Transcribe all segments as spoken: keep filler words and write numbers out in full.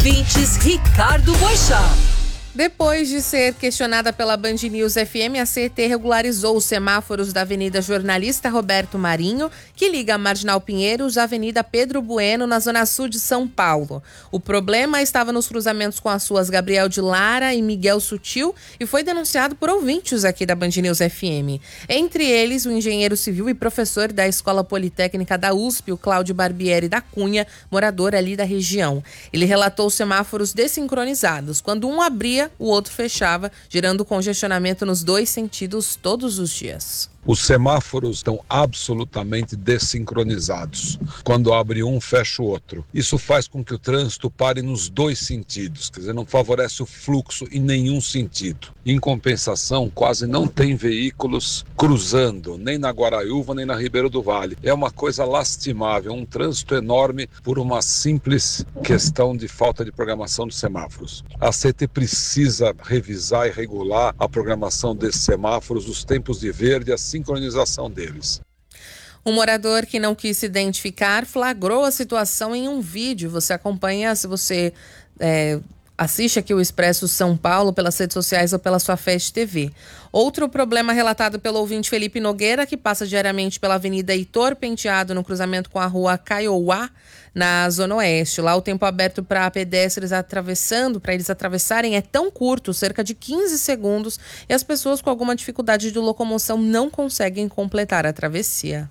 ouvintes, Ricardo Boixá. Depois de ser questionada pela Band News F M, a C E T regularizou os semáforos da Avenida Jornalista Roberto Marinho, que liga a Marginal Pinheiros à Avenida Pedro Bueno, na Zona Sul de São Paulo. O problema estava nos cruzamentos com as ruas Gabriel de Lara e Miguel Sutil e foi denunciado por ouvintes aqui da Band News F M. Entre eles, o engenheiro civil e professor da Escola Politécnica da U S P, o Cláudio Barbieri da Cunha, morador ali da região. Ele relatou os semáforos desincronizados. Quando um abria, o outro fechava, gerando congestionamento nos dois sentidos todos os dias. Os semáforos estão absolutamente desincronizados. Quando abre um, fecha o outro. Isso faz com que o trânsito pare nos dois sentidos, quer dizer, não favorece o fluxo em nenhum sentido. Em compensação, quase não tem veículos cruzando, nem na Guaraiúva, nem na Ribeiro do Vale. É uma coisa lastimável, um trânsito enorme por uma simples questão de falta de programação dos semáforos. A C E T precisa revisar e regular a programação desses semáforos, os tempos de verde, assim sincronização deles. Um morador que não quis se identificar flagrou a situação em um vídeo. Você acompanha, se você é, assiste aqui o Expresso São Paulo pelas redes sociais ou pela sua Fast T V. Outro problema relatado pelo ouvinte Felipe Nogueira, que passa diariamente pela Avenida Heitor Penteado, no cruzamento com a Rua Caiuá, na Zona Oeste. Lá o tempo aberto para pedestres atravessando, para eles atravessarem, é tão curto, cerca de quinze segundos, e as pessoas com alguma dificuldade de locomoção não conseguem completar a travessia.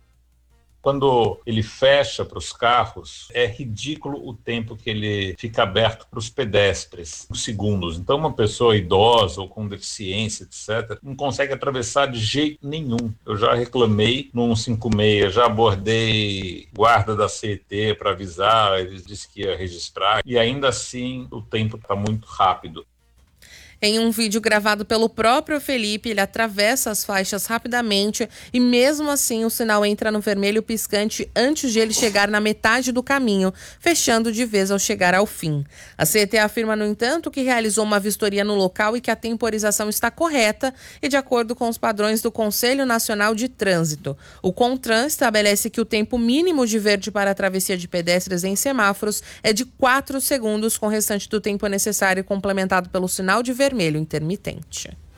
Quando ele fecha para os carros, é ridículo o tempo que ele fica aberto para os pedestres, segundos. Então, uma pessoa idosa ou com deficiência, etcétera, não consegue atravessar de jeito nenhum. Eu já reclamei no cento e cinquenta e seis, já abordei guarda da C E T para avisar, eles disseram que ia registrar, e ainda assim o tempo está muito rápido. Em um vídeo gravado pelo próprio Felipe, ele atravessa as faixas rapidamente e mesmo assim o sinal entra no vermelho piscante antes de ele chegar na metade do caminho, fechando de vez ao chegar ao fim. A C E T afirma, no entanto, que realizou uma vistoria no local e que a temporização está correta e de acordo com os padrões do Conselho Nacional de Trânsito. O CONTRAN estabelece que o tempo mínimo de verde para a travessia de pedestres em semáforos é de quatro segundos, com o restante do tempo necessário complementado pelo sinal de vermelho vermelho intermitente.